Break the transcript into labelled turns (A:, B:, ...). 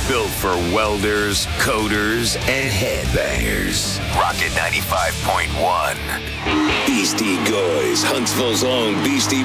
A: Built for welders, coders, and headbangers. Rocket 95.1. Beastie Boys, Huntsville's own Beastie